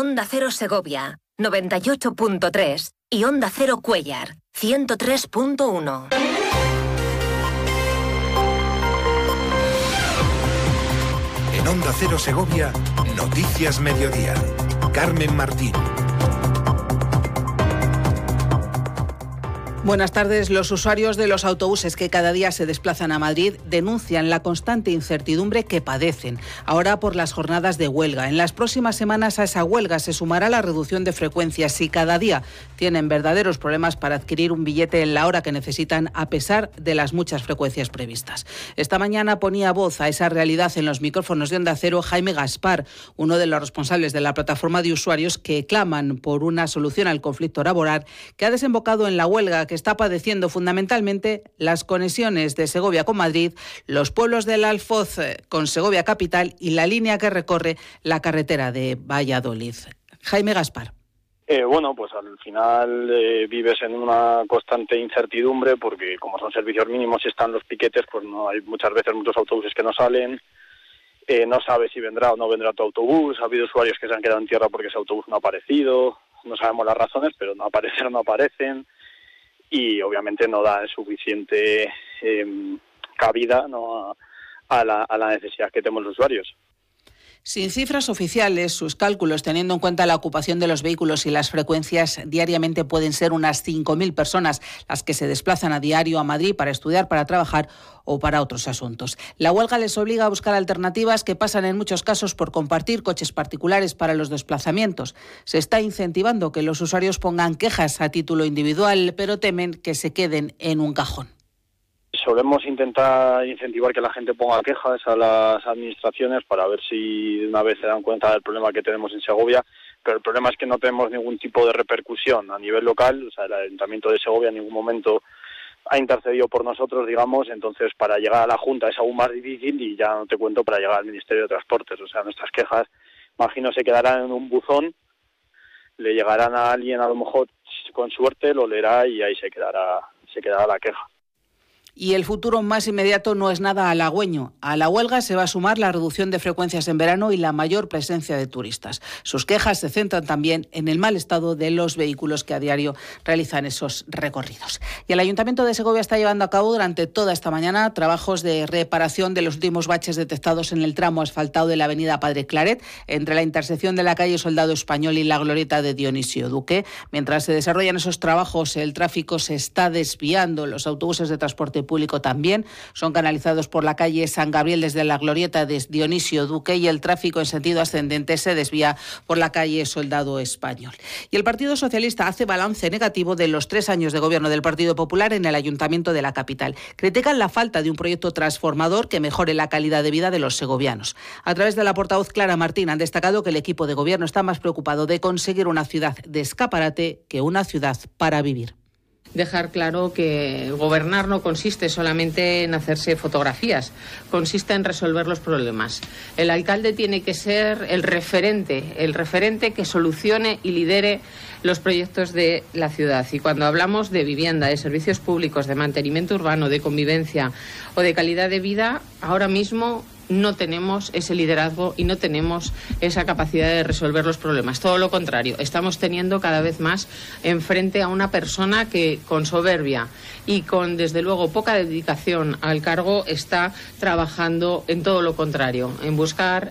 Onda Cero Segovia, 98.3 y Onda Cero Cuéllar, 103.1. En Onda Cero Segovia, Noticias Mediodía. Carmen Martín. Buenas tardes. Los usuarios de los autobuses que cada día se desplazan a Madrid denuncian la constante incertidumbre que padecen ahora por las jornadas de huelga. En las próximas semanas a esa huelga se sumará la reducción de frecuencias y cada día tienen verdaderos problemas para adquirir un billete en la hora que necesitan a pesar de las muchas frecuencias previstas. Esta mañana ponía voz a esa realidad en los micrófonos de Onda Cero Jaime Gaspar, uno de los responsables de la plataforma de usuarios que claman por una solución al conflicto laboral que ha desembocado en la huelga que está padeciendo fundamentalmente las conexiones de Segovia con Madrid, los pueblos del Alfoz con Segovia capital y la línea que recorre la carretera de Valladolid. Jaime Gaspar. Pues al final vives en una constante incertidumbre porque como son servicios mínimos y están los piquetes, pues no hay muchas veces muchos autobuses que no salen. No sabes si vendrá o no vendrá tu autobús. Ha habido usuarios que se han quedado en tierra porque ese autobús no ha aparecido. No sabemos las razones, pero no aparecen o no aparecen. Y obviamente no da suficiente cabida, ¿no?, a la necesidad que tenemos los usuarios. Sin cifras oficiales, sus cálculos, teniendo en cuenta la ocupación de los vehículos y las frecuencias, diariamente pueden ser unas 5.000 personas las que se desplazan a diario a Madrid para estudiar, para trabajar o para otros asuntos. La huelga les obliga a buscar alternativas que pasan en muchos casos por compartir coches particulares para los desplazamientos. Se está incentivando que los usuarios pongan quejas a título individual, pero temen que se queden en un cajón. Solemos intentar incentivar que la gente ponga quejas a las administraciones para ver si de una vez se dan cuenta del problema que tenemos en Segovia, pero el problema es que no tenemos ningún tipo de repercusión a nivel local. O sea, el Ayuntamiento de Segovia en ningún momento ha intercedido por nosotros, digamos, entonces para llegar a la Junta es aún más difícil y ya no te cuento para llegar al Ministerio de Transportes. O sea, nuestras quejas, imagino, se quedarán en un buzón, le llegarán a alguien a lo mejor con suerte, lo leerá y ahí se quedará la queja. Y el futuro más inmediato no es nada halagüeño. A la huelga se va a sumar la reducción de frecuencias en verano y la mayor presencia de turistas. Sus quejas se centran también en el mal estado de los vehículos que a diario realizan esos recorridos. Y el Ayuntamiento de Segovia está llevando a cabo durante toda esta mañana trabajos de reparación de los últimos baches detectados en el tramo asfaltado de la avenida Padre Claret, entre la intersección de la calle Soldado Español y la glorieta de Dionisio Duque. Mientras se desarrollan esos trabajos, el tráfico se está desviando. Los autobuses de transporte público también son canalizados por la calle San Gabriel desde la glorieta de Dionisio Duque y el tráfico en sentido ascendente se desvía por la calle Soldado Español. Y el Partido Socialista hace balance negativo de los 3 años de gobierno del Partido Popular en el Ayuntamiento de la capital. Critican la falta de un proyecto transformador que mejore la calidad de vida de los segovianos. A través de la portavoz Clara Martín han destacado que el equipo de gobierno está más preocupado de conseguir una ciudad de escaparate que una ciudad para vivir. Dejar claro que gobernar no consiste solamente en hacerse fotografías, consiste en resolver los problemas. El alcalde tiene que ser el referente que solucione y lidere los proyectos de la ciudad. Y cuando hablamos de vivienda, de servicios públicos, de mantenimiento urbano, de convivencia o de calidad de vida, ahora mismo no tenemos ese liderazgo y no tenemos esa capacidad de resolver los problemas. Todo lo contrario, estamos teniendo cada vez más enfrente a una persona que con soberbia y con, desde luego, poca dedicación al cargo está trabajando en todo lo contrario, en buscar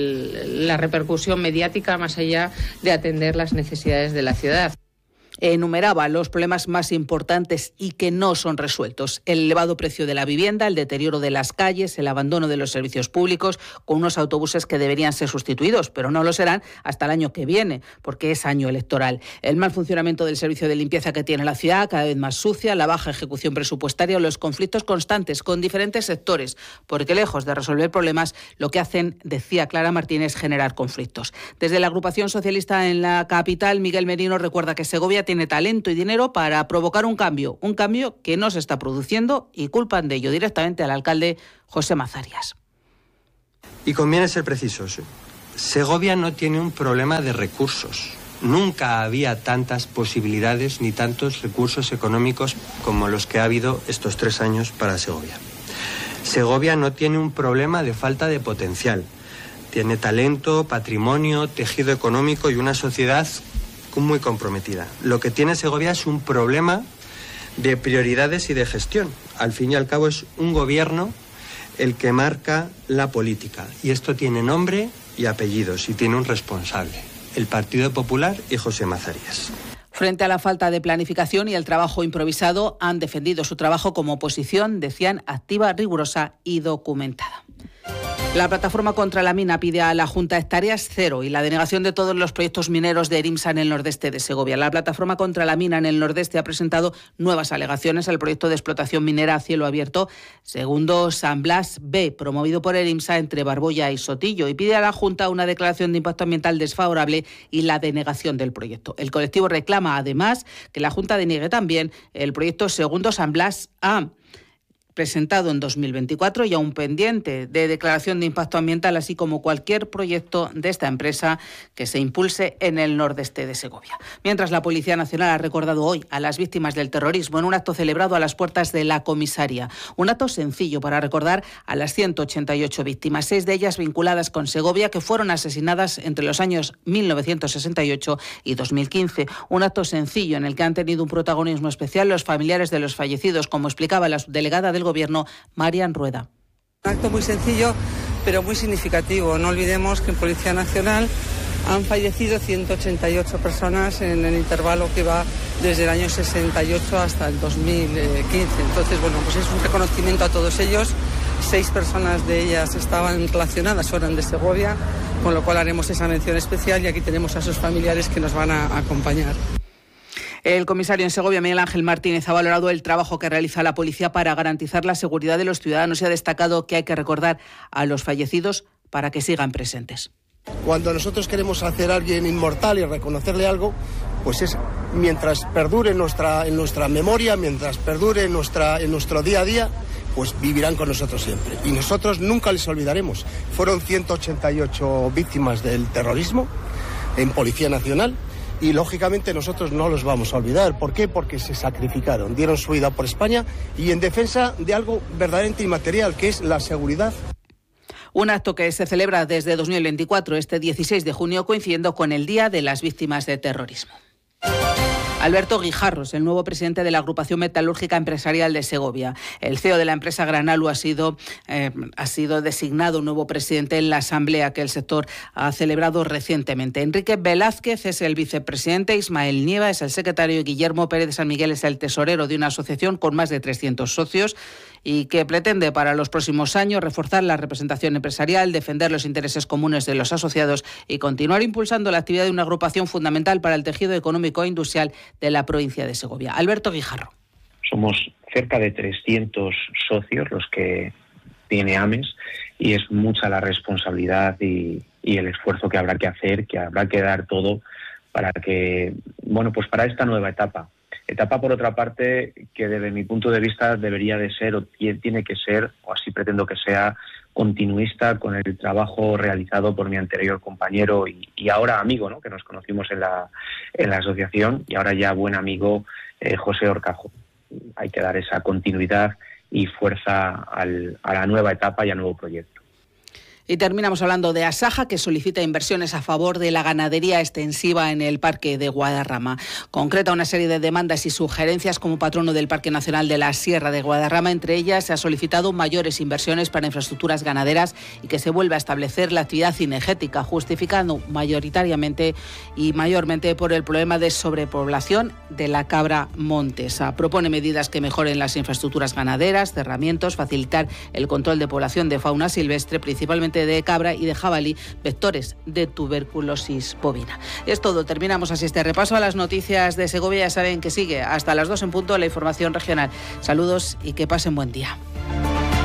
la repercusión mediática más allá de atender las necesidades de la ciudad. Enumeraba los problemas más importantes y que no son resueltos. El elevado precio de la vivienda, el deterioro de las calles, el abandono de los servicios públicos, con unos autobuses que deberían ser sustituidos, pero no lo serán hasta el año que viene, porque es año electoral. El mal funcionamiento del servicio de limpieza que tiene la ciudad, cada vez más sucia, la baja ejecución presupuestaria o los conflictos constantes con diferentes sectores, porque lejos de resolver problemas, lo que hacen, decía Clara Martínez, generar conflictos. Desde la agrupación socialista en la capital, Miguel Merino recuerda que Segovia tiene talento y dinero para provocar un cambio que no se está produciendo y culpan de ello directamente al alcalde José Mazarias. Y conviene ser precisos. Segovia no tiene un problema de recursos. Nunca había tantas posibilidades ni tantos recursos económicos como los que ha habido estos 3 años para Segovia. Segovia no tiene un problema de falta de potencial. Tiene talento, patrimonio, tejido económico y una sociedad muy comprometida. Lo que tiene Segovia es un problema de prioridades y de gestión. Al fin y al cabo es un gobierno el que marca la política. Y esto tiene nombre y apellidos y tiene un responsable, el Partido Popular y José Mazarías. Frente a la falta de planificación y el trabajo improvisado, han defendido su trabajo como oposición, decían, activa, rigurosa y documentada. La plataforma contra la mina pide a la Junta hectáreas cero y la denegación de todos los proyectos mineros de ERIMSA en el nordeste de Segovia. La plataforma contra la mina en el nordeste ha presentado nuevas alegaciones al proyecto de explotación minera a cielo abierto segundo San Blas B, promovido por ERIMSA entre Barboya y Sotillo, y pide a la Junta una declaración de impacto ambiental desfavorable y la denegación del proyecto. El colectivo reclama además que la Junta deniegue también el proyecto segundo San Blas A, presentado en 2024 y aún pendiente de declaración de impacto ambiental, así como cualquier proyecto de esta empresa que se impulse en el nordeste de Segovia. Mientras, la Policía Nacional ha recordado hoy a las víctimas del terrorismo en un acto celebrado a las puertas de la comisaría. Un acto sencillo para recordar a las 188 víctimas, 6 de ellas vinculadas con Segovia, que fueron asesinadas entre los años 1968 y 2015. Un acto sencillo en el que han tenido un protagonismo especial los familiares de los fallecidos, como explicaba la subdelegada del Gobierno, Marian Rueda. Un acto muy sencillo, pero muy significativo. No olvidemos que en Policía Nacional han fallecido 188 personas en el intervalo que va desde el año 68 hasta el 2015. Entonces, bueno, pues es un reconocimiento a todos ellos. 6 personas de ellas estaban relacionadas, eran de Segovia, con lo cual haremos esa mención especial y aquí tenemos a sus familiares que nos van a acompañar. El comisario en Segovia, Miguel Ángel Martínez, ha valorado el trabajo que realiza la policía para garantizar la seguridad de los ciudadanos y ha destacado que hay que recordar a los fallecidos para que sigan presentes. Cuando nosotros queremos hacer a alguien inmortal y reconocerle algo, pues es mientras perdure en nuestra memoria, mientras perdure en nuestro día a día, pues vivirán con nosotros siempre. Y nosotros nunca les olvidaremos. Fueron 188 víctimas del terrorismo en Policía Nacional. Y, lógicamente, nosotros no los vamos a olvidar. ¿Por qué? Porque se sacrificaron, dieron su vida por España y en defensa de algo verdaderamente inmaterial, que es la seguridad. Un acto que se celebra desde 2024, este 16 de junio, coincidiendo con el Día de las Víctimas de Terrorismo. Alberto Guijarros, el nuevo presidente de la Agrupación Metalúrgica Empresarial de Segovia. El CEO de la empresa Granalu ha sido designado nuevo presidente en la asamblea que el sector ha celebrado recientemente. Enrique Velázquez es el vicepresidente, Ismael Nieva es el secretario y Guillermo Pérez de San Miguel es el tesorero de una asociación con más de 300 socios y que pretende para los próximos años reforzar la representación empresarial, defender los intereses comunes de los asociados y continuar impulsando la actividad de una agrupación fundamental para el tejido económico e industrial de la provincia de Segovia. Alberto Guijarro. Somos cerca de 300 socios los que tiene AMES y es mucha la responsabilidad y el esfuerzo que habrá que hacer, que habrá que dar todo para que, pues para esta nueva etapa. Etapa, por otra parte, que desde mi punto de vista debería de ser o tiene que ser, o así pretendo que sea, continuista con el trabajo realizado por mi anterior compañero y ahora amigo, ¿no?, que nos conocimos en la asociación y ahora ya buen amigo, José Horcajo. Hay que dar esa continuidad y fuerza a la nueva etapa y al nuevo proyecto. Y terminamos hablando de Asaja, que solicita inversiones a favor de la ganadería extensiva en el Parque de Guadarrama. Concreta una serie de demandas y sugerencias como patrono del Parque Nacional de la Sierra de Guadarrama. Entre ellas se ha solicitado mayores inversiones para infraestructuras ganaderas y que se vuelva a establecer la actividad cinegética, justificando mayoritariamente y mayormente por el problema de sobrepoblación de la cabra montesa. Propone medidas que mejoren las infraestructuras ganaderas, cerramientos, facilitar el control de población de fauna silvestre, principalmente de cabra y de jabalí, vectores de tuberculosis bovina. Es todo, terminamos así este repaso a las noticias de Segovia. Ya saben que sigue hasta las 2 en punto la información regional. Saludos y que pasen buen día.